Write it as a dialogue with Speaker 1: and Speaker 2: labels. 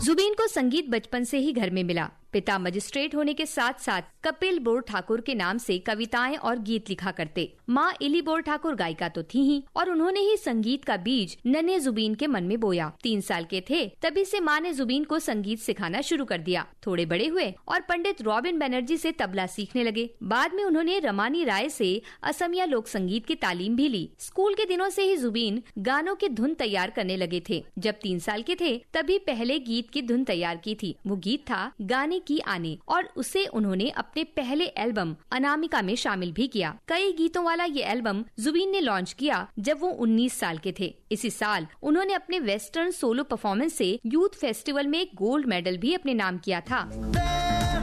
Speaker 1: जुबीन को संगीत बचपन से ही घर में मिला। पिता मजिस्ट्रेट होने के साथ साथ कपिल बोर ठाकुर के नाम से कविताएं और गीत लिखा करते। माँ इली बोर ठाकुर गायिका तो थी ही, और उन्होंने ही संगीत का बीज नन्हे जुबीन के मन में बोया। 3 साल के थे तभी से माँ ने जुबीन को संगीत सिखाना शुरू कर दिया। थोड़े बड़े हुए और पंडित रॉबिन बनर्जी से तबला सीखने लगे। बाद में उन्होंने रमानी राय से असमिया लोक संगीत की तालीम भी ली। स्कूल के दिनों से ही जुबीन गानों की धुन तैयार करने लगे थे। जब 3 साल के थे तभी पहले गीत की धुन तैयार की थी। वो गीत था गाने की आने, और उसे उन्होंने अपने पहले एल्बम अनामिका में शामिल भी किया। कई गीतों वाला ये एल्बम जुबीन ने लॉन्च किया जब वो 19 साल के थे। इसी साल उन्होंने अपने वेस्टर्न सोलो परफॉर्मेंस से यूथ फेस्टिवल में गोल्ड मेडल भी अपने नाम किया था।